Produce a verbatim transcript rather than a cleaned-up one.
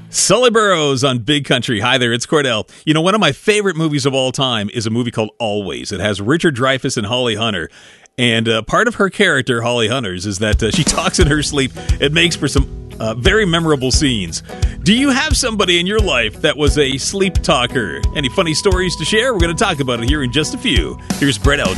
Sully Burrows on Big Country. Hi there, it's Cordell. You know, one of my favorite movies of all time is a movie called Always. It has Richard Dreyfuss and Holly Hunter. And uh, part of her character, Holly Hunter's, is that uh, she talks in her sleep. It makes for some uh, very memorable scenes. Do you have somebody in your life that was a sleep talker? Any funny stories to share? We're going to talk about it here in just a few. Here's Brett Eldredge.